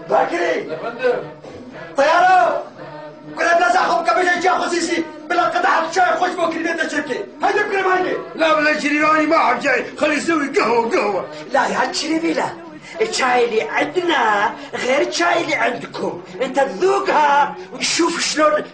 باكري يا فندم. طياره كنا بنزعهم قبل يجي خصيصي بلا قطعه شاي خوش بوكري بيت الشركه هيدا بكره هيدي. لا بلا شريراني ما حد جاي، خلي يسوي قهوه. لا يا شريفي لا، الشاي اللي عندنا غير الشاي اللي عندكم، انت تذوقها وتشوف شلون